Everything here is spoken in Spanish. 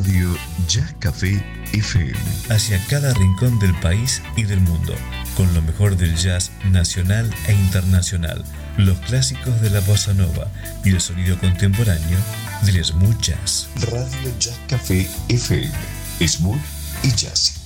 Radio Jazz Café FM. Hacia cada rincón del país y del mundo, con lo mejor del jazz nacional e internacional, los clásicos de la bossa nova y el sonido contemporáneo del smooth jazz. Radio Jazz Café FM, smooth y jazz.